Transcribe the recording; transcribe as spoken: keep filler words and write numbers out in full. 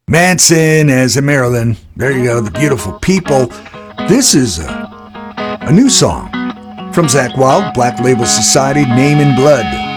Manson as in Maryland. There you go, the beautiful people. This is a, a new song from Zakk Wylde, Black Label Society, Name in Blood.